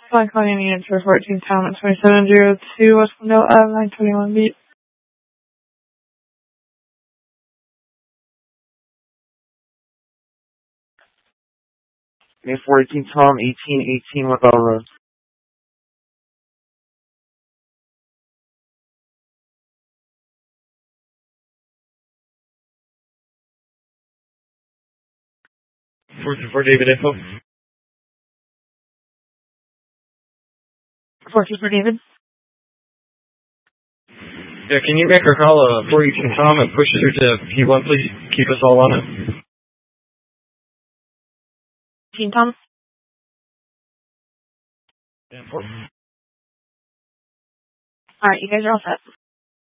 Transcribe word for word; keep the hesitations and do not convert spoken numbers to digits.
Fly calling any answer fourteen Tom at twenty-seven oh two West Window Ave, nine twenty-one beat. May fourteen Tom, eighteen eighteen Webell Road. four two four David Info. four two four David. Yeah, can you make her call uh, four eighteen Tom and push through to P one, please? Keep us all on it. eighteen Tom. Yeah, four. Alright, you guys are all set.